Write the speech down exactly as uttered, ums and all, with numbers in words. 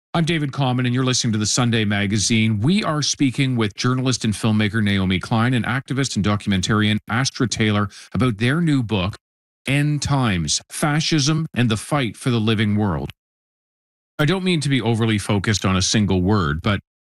I'm David Common, and you're listening to the Sunday Magazine. We are speaking with journalist and filmmaker Naomi Klein and activist and documentarian Astra Taylor about their new book, End Times: Fascism and the Fight for the Living World. I don't mean to be overly focused on a single word, but